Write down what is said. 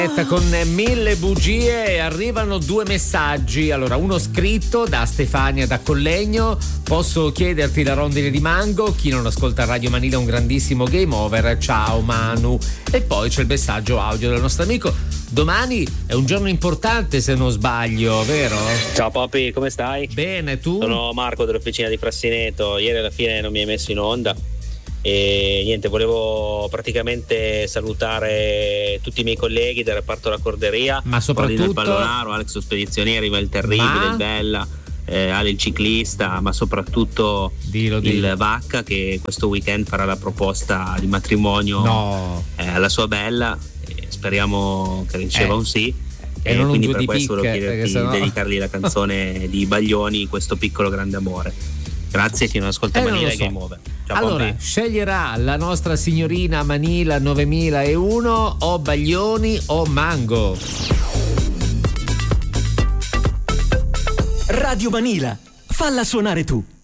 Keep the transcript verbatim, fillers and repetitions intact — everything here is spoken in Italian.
Con mille bugie arrivano due messaggi. Allora, uno scritto da Stefania da Collegno: posso chiederti la rondine di Mango? Chi non ascolta Radio Manila è un grandissimo game over, ciao Manu. E poi c'è il messaggio audio del nostro amico: domani è un giorno importante se non sbaglio, vero? Ciao Poppy, come stai? Bene, tu? Sono Marco dell'officina di Frassineto. Ieri alla fine non mi hai messo in onda e niente, volevo praticamente salutare tutti i miei colleghi del reparto raccorderia, ma soprattutto il Pallonaro, Alex Spedizionieri, il Terribile, ma... il Bella, eh, Ale il ciclista, ma soprattutto dillo, dillo. il Vacca, che questo weekend farà la proposta di matrimonio no. eh, alla sua Bella, e speriamo che riceva eh. un sì. E, e non quindi un per questo picche, volevo chiederti sennò... di dedicargli la canzone di Baglioni, Questo piccolo grande amore. Grazie, chi non ascolta eh, Manila non so. Game Over. Ciao, allora, Pompei. sceglierà la nostra signorina Manila novemilauno o Baglioni o Mango. Radio Manila, falla suonare tu.